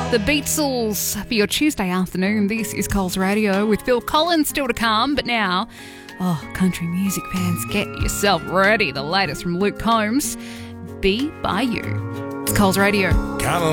The Beatsels for your Tuesday afternoon. This is Coles Radio with Phil Collins still to come. But now, country music fans, get yourself ready. The latest from Luke Combs, Be By You. It's Coles Radio.